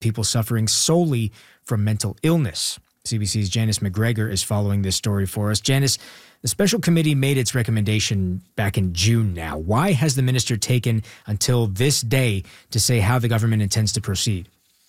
people suffering solely from mental illness. CBC's Janice McGregor is following this story for us. Janice, the special committee made its recommendation back in June now. Why has the minister taken until this day to say how the government intends to proceed?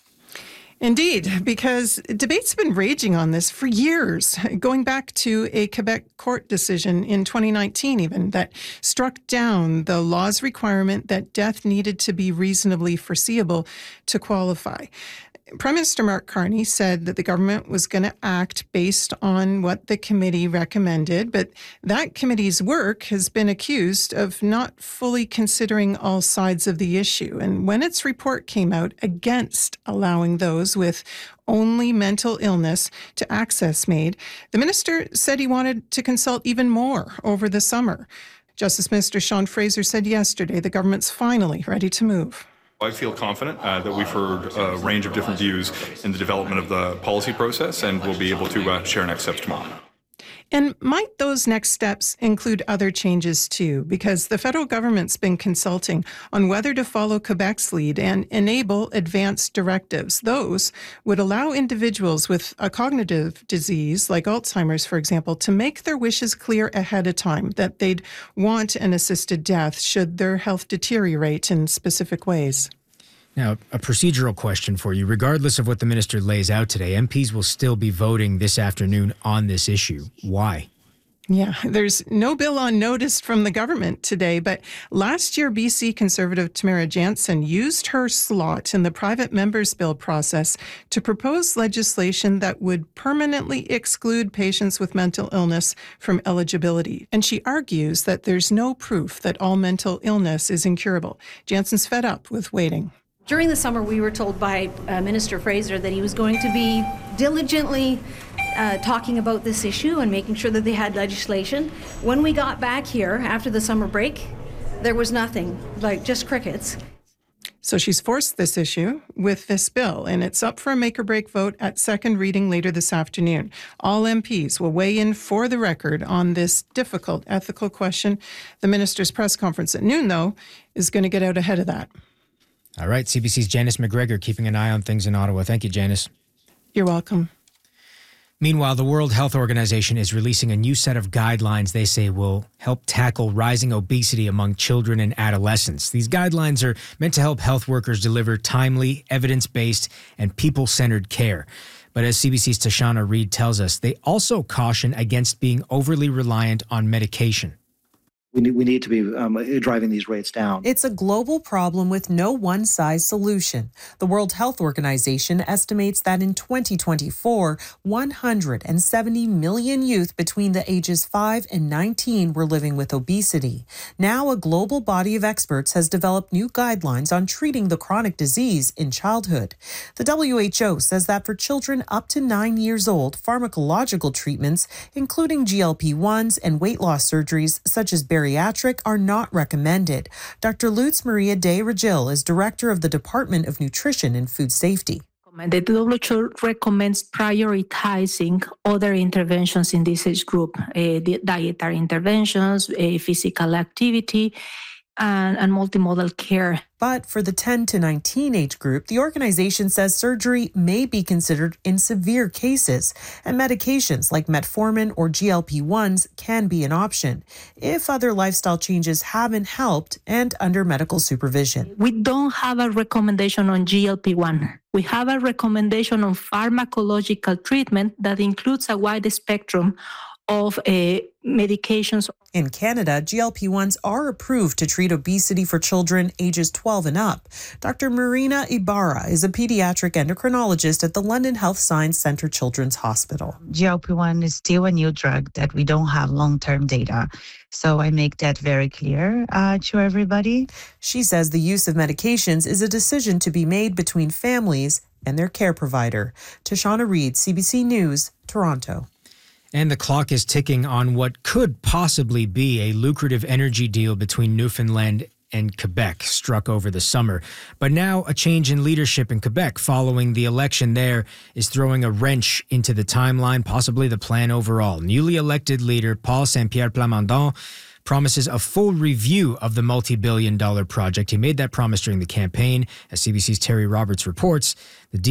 Indeed, because debate's been raging on this for years, going back to a Quebec court decision in 2019 even, that struck down the law's requirement that death needed to be reasonably foreseeable to qualify. Prime Minister Mark Carney said that the government was going to act based on what the committee recommended, but that committee's work has been accused of not fully considering all sides of the issue. And when its report came out against allowing those with only mental illness to access MAID, the minister said he wanted to consult even more over the summer. Justice Minister Sean Fraser said yesterday the government's finally ready to move. I feel confident that we've heard a range of different views in the development of the policy process, and we'll be able to share next steps tomorrow. And might those next steps include other changes too? Because the federal government's been consulting on whether to follow Quebec's lead and enable advanced directives. Those would allow individuals with a cognitive disease, like Alzheimer's, for example, to make their wishes clear ahead of time, that they'd want an assisted death should their health deteriorate in specific ways. Now, a procedural question for you. Regardless of what the minister lays out today, MPs will still be voting this afternoon on this issue. Why? Yeah, there's no bill on notice from the government today, but last year BC Conservative Tamara Jansen used her slot in the private members' bill process to propose legislation that would permanently exclude patients with mental illness from eligibility. And she argues that there's no proof that all mental illness is incurable. Jansen's fed up with waiting. During the summer, we were told by Minister Fraser that he was going to be diligently talking about this issue and making sure that they had legislation. When we got back here after the summer break, there was nothing, like just crickets. So she's forced this issue with this bill, and it's up for a make-or-break vote at second reading later this afternoon. All MPs will weigh in for the record on this difficult ethical question. The minister's press conference at noon, though, is going to get out ahead of that. All right, CBC's Janice McGregor keeping an eye on things in Ottawa. Thank you, Janice. You're welcome. Meanwhile, the World Health Organization is releasing a new set of guidelines they say will help tackle rising obesity among children and adolescents. These guidelines are meant to help health workers deliver timely, evidence-based, and people-centered care. But as CBC's Tashana Reid tells us, they also caution against being overly reliant on medication. We need to be driving these rates down. It's a global problem with no one-size solution. The World Health Organization estimates that in 2024, 170 million youth between the ages 5 and 19 were living with obesity. Now, a global body of experts has developed new guidelines on treating the chronic disease in childhood. The WHO says that for children up to 9 years old, pharmacological treatments, including GLP-1s and weight loss surgeries such as bariatric, are not recommended. Dr. Lutz Maria de Regil is director of the Department of Nutrition and Food Safety. The WHO recommends prioritizing other interventions in this age group, the dietary interventions, physical activity, and multimodal care. But for the 10 to 19 age group, the organization says surgery may be considered in severe cases, and medications like metformin or GLP-1s can be an option if other lifestyle changes haven't helped and under medical supervision. We don't have a recommendation on GLP-1. We have a recommendation on pharmacological treatment that includes a wide spectrum of medications. In Canada, GLP-1s are approved to treat obesity for children ages 12 and up. Dr. Marina Ibarra is a pediatric endocrinologist at the London Health Science Centre Children's Hospital. GLP-1 is still a new drug that we don't have long-term data. So I make that very clear to everybody. She says the use of medications is a decision to be made between families and their care provider. Tashana Reid, CBC News, Toronto. And the clock is ticking on what could possibly be a lucrative energy deal between Newfoundland and Quebec struck over the summer. But now a change in leadership in Quebec following the election there is throwing a wrench into the timeline, possibly the plan overall. Newly elected leader Paul Saint-Pierre Plamondon promises a full review of the multi-billion-dollar project. He made that promise during the campaign. As CBC's Terry Roberts reports, the deal